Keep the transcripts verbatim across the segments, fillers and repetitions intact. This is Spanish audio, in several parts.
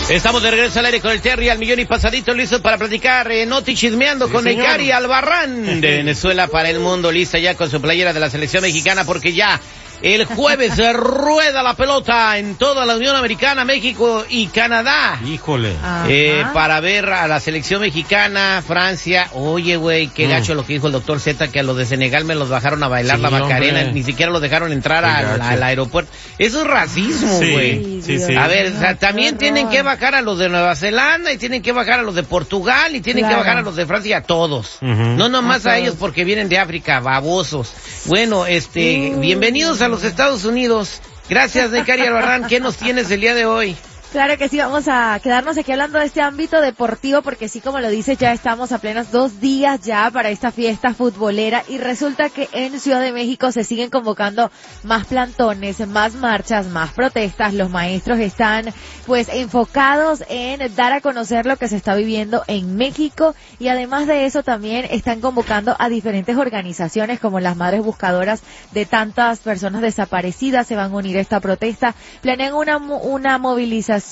Estamos de regreso al aire con el Terry al millón y pasadito, listo para platicar, eh, Noti chismeando sí, con señor. El Cari Albarrán de Venezuela para el mundo, lista ya con su playera de la selección mexicana porque ya el jueves se rueda la pelota en toda la Unión Americana, México y Canadá. Híjole. Eh, para ver a la selección mexicana, Francia. Oye, güey, qué mm. gacho lo que dijo el doctor Z, que a los de Senegal me los bajaron a bailar sí, la Macarena, hombre. Ni siquiera los dejaron entrar al, al aeropuerto. Eso es racismo, güey. Sí, sí, sí. A ver, o sea, también tienen que bajar a los de Nueva Zelanda y tienen que bajar a los de Portugal y tienen claro. que bajar a los de Francia, a todos. Uh-huh. No nomás a, a ellos porque vienen de África, babosos. Bueno, este, uh. bienvenidos a los Estados Unidos. Gracias, Necari Albarrán. ¿Qué nos tienes el día de hoy? Claro que sí, vamos a quedarnos aquí hablando de este ámbito deportivo porque sí, como lo dice, ya estamos apenas dos días ya para esta fiesta futbolera y resulta que en Ciudad de México se siguen convocando más plantones, más marchas, más protestas. Los maestros están pues enfocados en dar a conocer lo que se está viviendo en México y además de eso también están convocando a diferentes organizaciones como las Madres Buscadoras de tantas personas desaparecidas. Se van a unir a esta protesta. Planean una, una movilización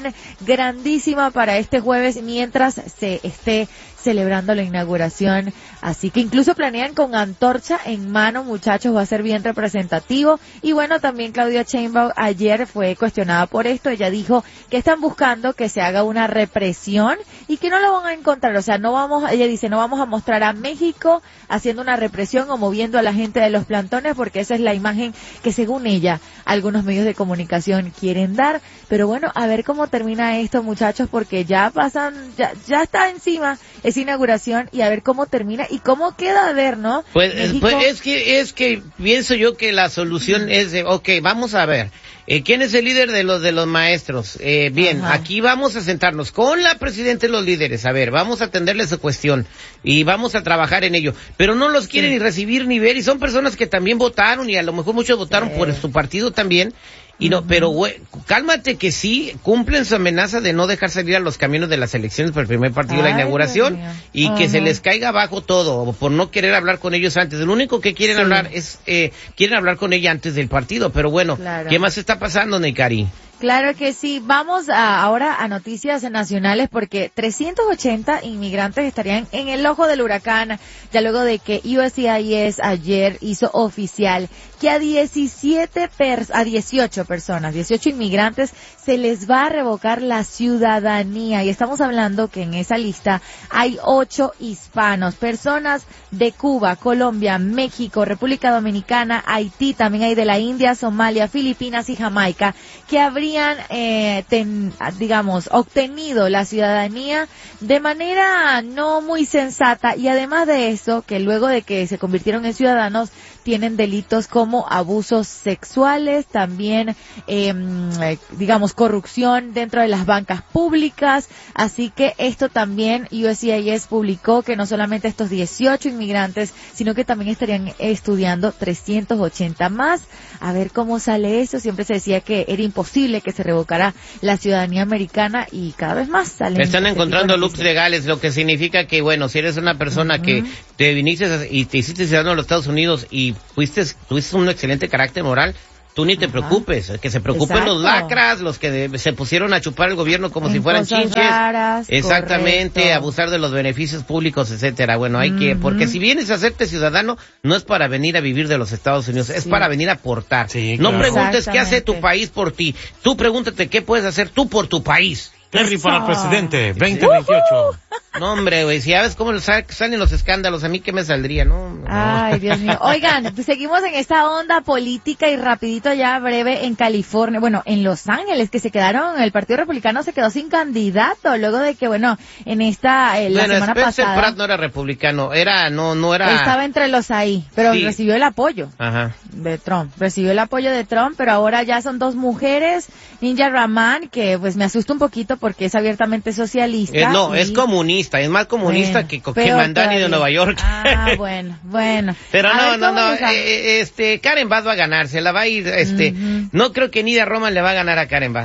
grandísima para este jueves mientras se esté celebrando la inauguración, así que incluso planean con antorcha en mano, muchachos, va a ser bien representativo. Y bueno, también Claudia Sheinbaum ayer fue cuestionada por esto, ella dijo que están buscando que se haga una represión y que no lo van a encontrar, o sea, no vamos, ella dice, no vamos a mostrar a México haciendo una represión o moviendo a la gente de los plantones, porque esa es la imagen que según ella algunos medios de comunicación quieren dar, pero bueno, a ver cómo termina esto, muchachos, porque ya pasan, ya, ya está encima esa inauguración y a ver cómo termina y cómo queda a ver, ¿no? Pues, pues es que es que pienso yo que la solución es de, okay, vamos a ver, eh, ¿quién es el líder de los de los maestros? Eh, bien, Ajá. aquí vamos a sentarnos con la presidenta y los líderes, a ver, vamos a atenderle su cuestión y vamos a trabajar en ello, pero no los quieren sí. ni recibir ni ver y son personas que también votaron y a lo mejor muchos votaron sí. por su partido también. Y no, pero güey, cálmate que sí cumplen su amenaza de no dejar salir a los camiones de las elecciones por el primer partido Ay, de la inauguración y uh-huh. que se les caiga abajo todo por no querer hablar con ellos antes. Lo único que quieren sí. hablar es, eh, quieren hablar con ella antes del partido, pero bueno, claro. ¿qué más está pasando, Necari? Claro que sí. Vamos a, ahora a noticias nacionales porque trescientos ochenta inmigrantes estarían en el ojo del huracán ya luego de que U S C I S ayer hizo oficial que a diecisiete pers- a dieciocho personas, dieciocho inmigrantes se les va a revocar la ciudadanía y estamos hablando que en esa lista hay ocho hispanos, personas de Cuba, Colombia, México, República Dominicana, Haití, también hay de la India, Somalia, Filipinas y Jamaica que habrían habrían, eh, ten, digamos, obtenido la ciudadanía de manera no muy sensata y además de eso, que luego de que se convirtieron en ciudadanos, tienen delitos como abusos sexuales, también, eh, digamos, corrupción dentro de las bancas públicas, así que esto también U S C I S publicó que no solamente estos dieciocho inmigrantes, sino que también estarían estudiando trescientos ochenta más. A ver cómo sale eso, siempre se decía que era imposible que se revocara la ciudadanía americana y cada vez más salen. Están este encontrando loops legales, lo que significa que, bueno, si eres una persona uh-huh. que te viniste y te hiciste ciudadano de los Estados Unidos y fuiste, tuviste un excelente carácter moral, tú ni te Ajá. preocupes, que se preocupen Exacto. los lacras, los que de, se pusieron a chupar el gobierno como en si fueran chinches, raras, exactamente, correcto. Abusar de los beneficios públicos, etcétera. Bueno, hay uh-huh. que, porque si vienes a hacerte ciudadano, no es para venir a vivir de los Estados Unidos, es sí. para venir a aportar. Sí, claro. No preguntes qué hace tu país por ti, tú pregúntate qué puedes hacer tú por tu país. Terry para el presidente, veinte veintiocho. Uh-huh. No, hombre, güey, si sabes cómo salen los escándalos, a mí qué me saldría, ¿no? Ay, Dios mío. Oigan, seguimos en esta onda política y rapidito ya breve en California, bueno, en Los Ángeles, que se quedaron, el Partido Republicano se quedó sin candidato, luego de que, bueno, en esta, eh, la bueno, semana Spencer pasada. Pratt no era republicano, era, no, no era. Estaba entre los ahí, pero sí. recibió el apoyo. Ajá. De Trump, recibió el apoyo de Trump, pero ahora ya son dos mujeres, Ninja Raman, que pues me asusta un poquito porque es abiertamente socialista. Eh, no, y... es comunista, es más comunista bueno, que, que Mandani de Nueva York. Ah, bueno, bueno. Pero a no, no, no, eh, este, Karen Bass va a ganar, se la va a ir, este, uh-huh. no creo que Nidia Roman le va a ganar a Karen Bass.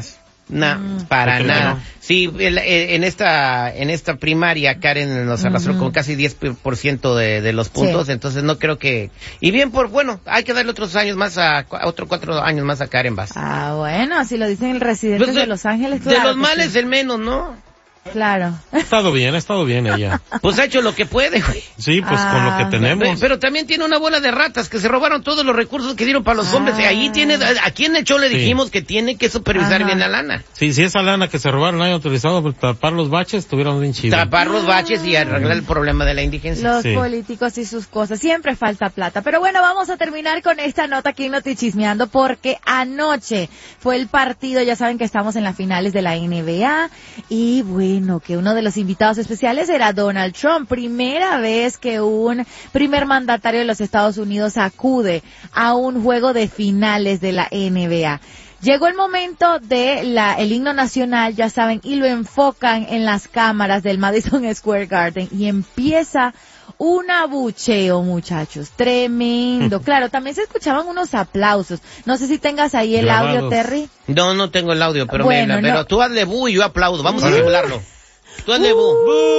No, mm. para Porque nada. no. Sí, el, en esta en esta primaria Karen nos arrastró uh-huh. con casi diez por ciento de, de los puntos, sí. entonces no creo que... Y bien, por bueno, hay que darle otros años más a... otros cuatro años más a Karen Bass. Ah, bueno, así lo dicen el residente pues de, de Los Ángeles, claro. De los males sí. el menos, ¿no? Claro. Ha estado bien, ha estado bien ella. Pues ha hecho lo que puede, güey. Sí, pues ah, con lo que tenemos. Pero, pero también tiene una bola de ratas que se robaron todos los recursos que dieron para los ah. hombres. Y ahí tiene, aquí en el show le dijimos sí. que tiene que supervisar Ajá. bien la lana. Sí, si esa lana que se robaron hayan utilizado para tapar los baches, estuvieron bien chidos. Tapar los baches y arreglar el problema de la indigencia. Los sí. políticos y sus cosas. Siempre falta plata. Pero bueno, vamos a terminar con esta nota aquí en Notichismeando porque anoche fue el partido, ya saben que estamos en las finales de la N B A. Y bueno, que uno de los invitados especiales era Donald Trump. Primera vez que un primer mandatario de los Estados Unidos acude a un juego de finales de la N B A. Llegó el momento de la, el himno nacional, ya saben, y lo enfocan en las cámaras del Madison Square Garden y empieza un abucheo, muchachos, tremendo. Claro, también se escuchaban unos aplausos. No sé si tengas ahí el Grabados. audio, Terry. No, no tengo el audio, pero bueno, me, no. pero tú hazle bu y yo aplaudo. Vamos a simularlo. Tú hazle bu.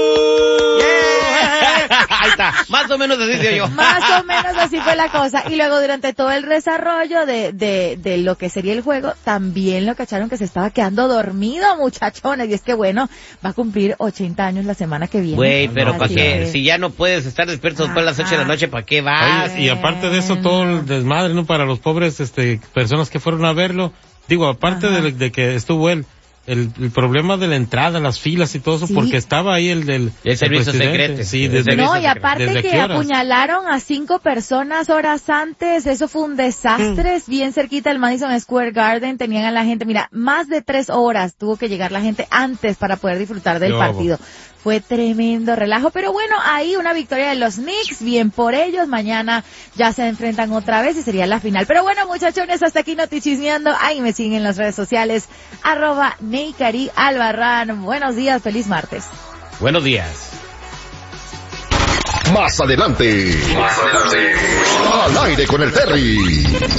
Yeah. Ahí está, más o menos así se yo. Más o menos así fue la cosa. Y luego durante todo el desarrollo de, de, de lo que sería el juego, también lo cacharon que se estaba quedando dormido, muchachones. Y es que bueno, va a cumplir ochenta años la semana que viene. Güey, pero ¿para qué? Si ya no puedes estar despierto después de las ocho de la noche, ¿para qué vas? Oye, y aparte de eso, todo el desmadre, ¿no? Para los pobres, este, personas que fueron a verlo. Digo, aparte de, de que estuvo él. El, el problema de la entrada, las filas y todo eso, sí. porque estaba ahí el del el servicio secreto. Sí, el desde no, y aparte que apuñalaron a cinco personas horas antes, eso fue un desastre, mm. bien cerquita del Madison Square Garden, tenían a la gente, mira, más de tres horas tuvo que llegar la gente antes para poder disfrutar del Yo, partido. Fue tremendo relajo, pero bueno, ahí una victoria de los Knicks, bien por ellos, mañana ya se enfrentan otra vez y sería la final. Pero bueno, muchachones, hasta aquí Notichismeando, ahí me siguen en las redes sociales, arroba Neikari Albarrán. Buenos días, feliz martes. Buenos días. Más adelante, más adelante, al aire con el Terry.